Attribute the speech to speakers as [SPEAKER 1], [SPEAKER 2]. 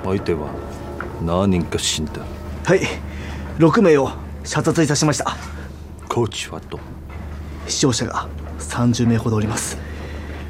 [SPEAKER 1] 相手は何人か死んだ。
[SPEAKER 2] はい、6名を射殺いたしました。
[SPEAKER 1] コーチはと。
[SPEAKER 2] 死傷者が30名ほどおります。